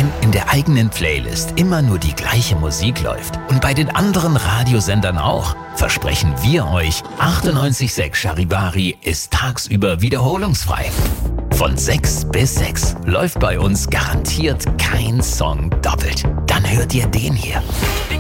Wenn in der eigenen Playlist immer nur die gleiche Musik läuft und bei den anderen Radiosendern auch, versprechen wir euch, 98.6 Charivari ist tagsüber wiederholungsfrei. Von 6 bis 6 läuft bei uns garantiert kein Song doppelt. Dann hört ihr den hier.